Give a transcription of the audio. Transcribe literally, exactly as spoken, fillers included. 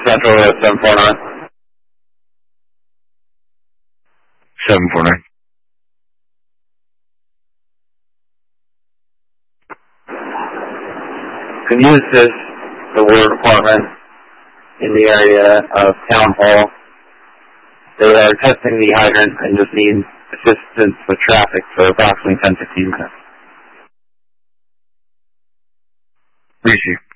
Central at seven four nine. seven four nine. Can you assist the water department in the area of Town Hall? They are testing the hydrant and just need assistance with traffic for approximately ten to fifteen minutes. Appreciate it.